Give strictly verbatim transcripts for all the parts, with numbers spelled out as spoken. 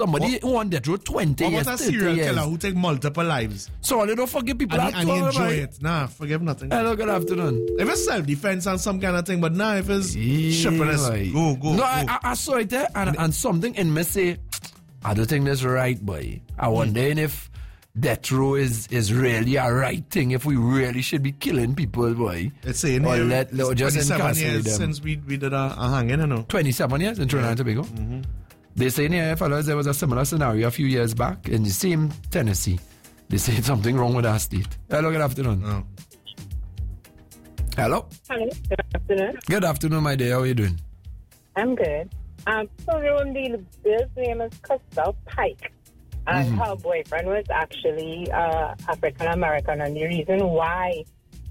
somebody what? who on death row twenty what years, about a serial years. killer who take multiple lives? So they don't forgive people and, at and all, he enjoy right? it. Nah, forgive nothing. Hello, good afternoon. If it's self-defense and some kind of thing, but nah, if it's shipping us, go, go, No, go. I, I saw it there, and, and something in me say, I don't think that's right, boy. I wonder mm. if death row is, is really a right thing, if we really should be killing people, boy. It's saying or here, let, let, just twenty-seven years them. since we, we did a, a hanging, you know. twenty-seven years in Trinidad and Tobago. Mm-hmm. They say here, fellas, there was a similar scenario a few years back in the same Tennessee. They say something wrong with our state. Hello, good afternoon. Oh. Hello? Hello, good afternoon. Good afternoon, my dear. How are you doing? I'm good. Um, so the girl's name is Crystal Pike. And mm-hmm. her boyfriend was actually uh, African American, and the reason why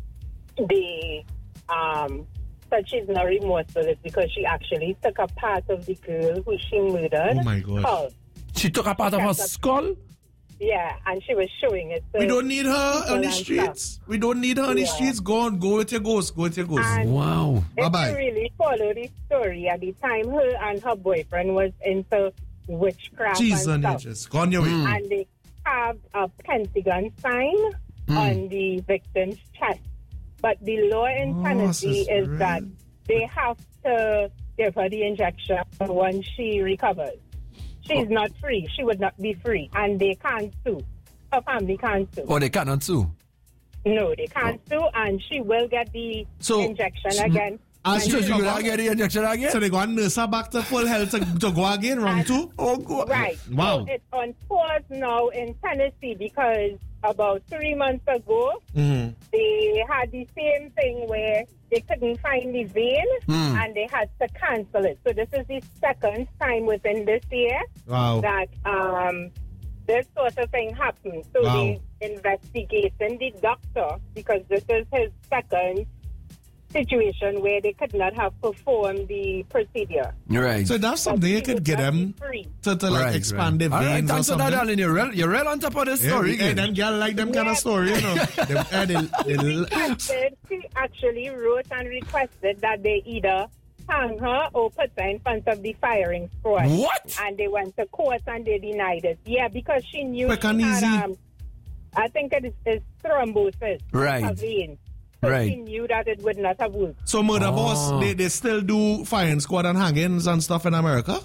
they um, said she's not remorseful is because she actually took a part of the girl who she murdered. Oh my God! Skull. She took a part of her skull. Yeah, and she was showing it. We don't need her on the streets. Stuff. We don't need her on yeah. the streets. Go on, go with your ghost. Go with your ghost. And wow! If bye bye. you really follow the story, at the time her and her boyfriend was into witchcraft Jesus and stuff. Just gone your way. Mm. And they carved a pentagon sign mm. on the victim's chest. But the law in oh, Tennessee is real. that they have to give her the injection once she recovers. She's oh. not free. She would not be free. And they can't sue. Her family can't sue. Oh, they cannot sue? No, they can't oh. sue, and she will get the so, s- injection again. And so she will get the injection again? So they go and nurse her back to full health to, to go again, wrong too? Oh, God. Right. Wow. So it's on pause now in Tennessee because about three months ago, mm-hmm. they had the same thing where they couldn't find the vein mm. and they had to cancel it. So this is the second time within this year wow. that um, this sort of thing happened. So wow. they investigating the doctor because this is his second situation where they could not have performed the procedure. Right. So that's something you could get them to, to like right, expand right. their veins right, or thanks something. All right, darling. You're real, you're real on top of this yeah, story. Yeah, them girl like them yeah. kind of story, you know. they, uh, they, they, she, requested, she actually wrote and requested that they either hang her or put her in front of the firing squad. What? And they went to court and they denied it. Yeah, because she knew Quick she and had, easy. um, I think it is, is thrombosis. Right. So right. she knew that it would not have worked. So Murder oh. Boss, they, they still do firing squad and hangings and stuff in America?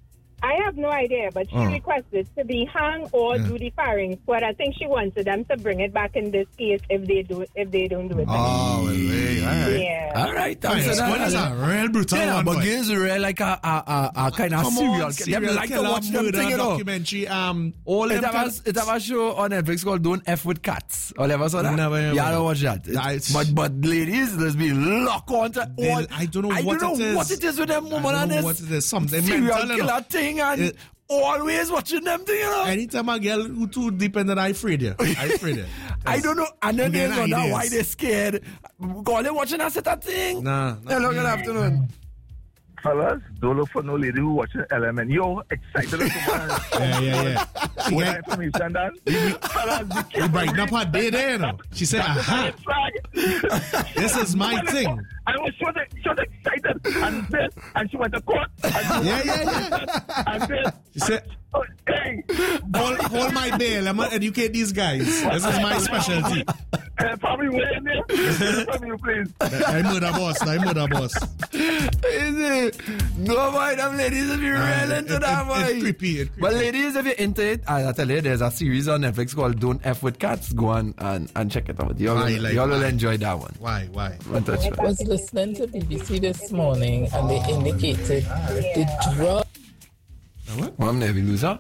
I have no idea, but she oh. requested to be hung or yeah. do the firing squad. I think she wanted them to bring it back in this case if they do if they don't do it. Oh, well, hey, all right. Yeah. All right. Firing squad is a real brutal yeah, one. But boy. it's real like a, a, a, a kind of Come serial, on, serial them like killer, to watch them murder thing, you know. documentary. Um, all It them was, it was a show on Netflix called Don't F with Cats. Or ever saw that? Never, never. Yeah, I don't watch that. It's, but but ladies, there's been lock on to all. I don't know I what don't it know is. what it is with them woman I don't and know this what it is. Something serial mental, killer you know. thing and It, always watching them thing, you know. Anytime a girl who too deep in that, I afraid you. I afraid you. I don't know. And then they Again, wonder ideas. why they're scared. Go they watching us at that thing. Nah. nah. Hello, good afternoon. Fellas, don't look for no lady who watching L M N. Yo, excited as Yeah, yeah, yeah. She When get, I information done, fellas, be you careful. brighten up her day there, you know. She said, aha, this is my thing. I was so, so excited. And then, and she went to court. And Yeah, yeah, yeah. And then, She said, oh, hey, hold, hold my bail. I'm going to educate these guys. This is my specialty. uh, probably waiting there. From you, please. I'm murder boss. I'm murder boss. Is it? No, boy, them ladies, if you're Uh, real it- into it- that, it- boy. it's creepy, it's creepy. But ladies, if you're into it, I, I tell you, there's a series on Netflix called Don't F with Cats. Go on and, and check it out. Y'all, Why, will, like, y'all will why? enjoy that one. Why? Why? One touch I one. was listening to B B C this morning and they indicated the drug. What? Mom, there we lose her.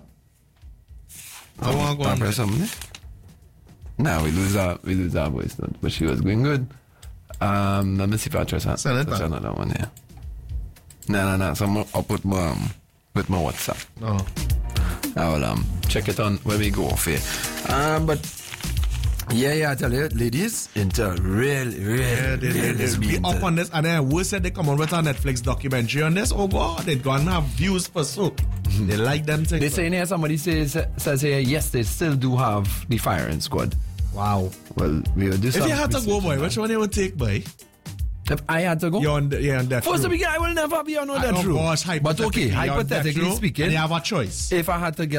I want to go I'll on press there. something. Nah, we lose our, we lose our voice note, but she was going good. Um, let me see if I trust her. Send it Touch back. another one here. No, no, no. So I'm, I'll put my, um, with my WhatsApp. Oh. I will um, check it on when we go off here. Um, but yeah, yeah, I tell you, ladies, into real, real, Yeah, they, real they, they be lesbian. up on this, and then we said they come on with a Netflix documentary on this. Oh God, they gonna have views for so. They like them things. They say in here, somebody says says here, yes, they still do have the firing squad. Wow. Well, we will do If some you had to go, research boy, on which that. one you would take, boy? If I had to go, You're on, the, you're on death first row. to begin, I will never be on no I- death oh row. gosh, But okay, hypothetically, you're on death hypothetically row, speaking, and you have a choice. if I had to get